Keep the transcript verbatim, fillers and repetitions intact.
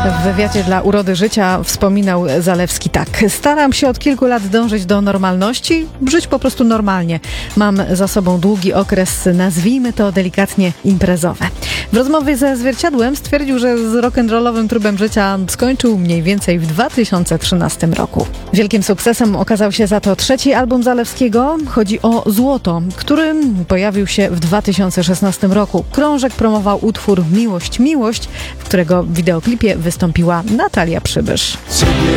W wywiadzie dla Urody Życia wspominał Zalewski tak. Staram się od kilku lat dążyć do normalności, żyć po prostu normalnie. Mam za sobą długi okres, nazwijmy to delikatnie imprezowe. W rozmowie ze Zwierciadłem stwierdził, że z rock'n'rollowym trybem życia skończył mniej więcej w dwa tysiące trzynastym roku. Wielkim sukcesem okazał się za to trzeci album Zalewskiego. Chodzi o Złoto, który pojawił się w dwa tysiące szesnastym roku. Krążek promował utwór Miłość, Miłość, w którego wideoklipie wystąpiła Natalia Przybysz.